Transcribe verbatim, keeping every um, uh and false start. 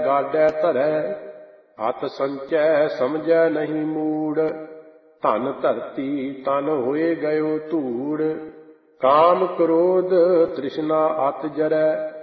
ਗਾਡੈ ਧਰੈ, ਅਤ ਸੰਚੈ ਸਮਝੈ ਨਹੀਂ ਮੂੜ। ਧਨ ਧਰਤੀ ਤਨ ਹੋਏ ਗਇਓ ਧੂੜ, ਕਾਮ ਕ੍ਰੋਧ ਤ੍ਰਿਸ਼ਨਾ ਅਤ ਜਰੈ,